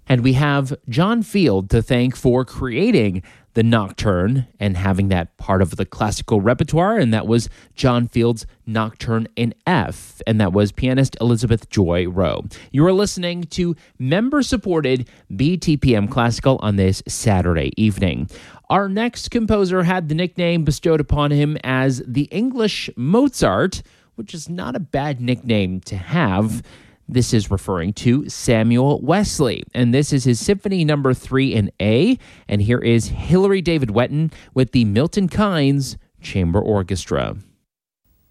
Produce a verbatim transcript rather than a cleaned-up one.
And we have John Field to thank for creating the Nocturne and having that part of the classical repertoire, and that was John Field's Nocturne in F, and that was pianist Elizabeth Joy Rowe. You are listening to member-supported B T P M Classical on this Saturday evening. Our next composer had the nickname bestowed upon him as the English Mozart, which is not a bad nickname to have. This is referring to Samuel Wesley, and this is his Symphony Number three in A, and here is Hilary David Wetton with the Milton Keynes Chamber Orchestra.